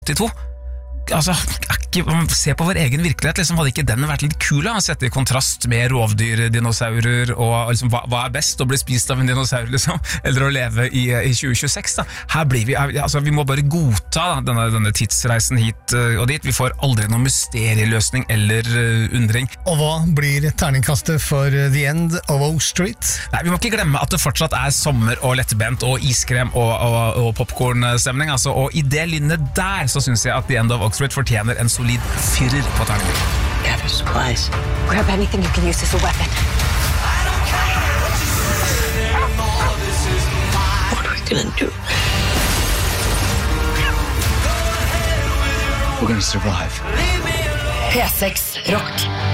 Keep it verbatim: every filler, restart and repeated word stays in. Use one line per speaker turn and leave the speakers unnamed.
åttito Altså, ikke, se på vår egen virkelighet liksom, hadde ikke den vært litt kul å sette i kontrast med rovdyr, dinosaurer og liksom, hva, hva er best, å bli spist av en dinosaur liksom, eller å leve i, i tjue tjueseks da. Her blir vi, altså, vi må bare godta da, denne, denne tidsreisen hit og dit, vi får aldri noen mysterieløsning eller uh, undring.
Og hva blir terningkastet for The End of O Street?
Nei, vi må ikke glemme at det fortsatt er sommer og lettbent og iskrem og, og, og popcornstemning, altså, og i det lynnet der så synes jeg at The End of Oxford fortjener en solid fyrer på terningen.
Gather supplies.
Grab anything you can use as a weapon.
What are we gonna do?
We're gonna survive.
P seks Rock.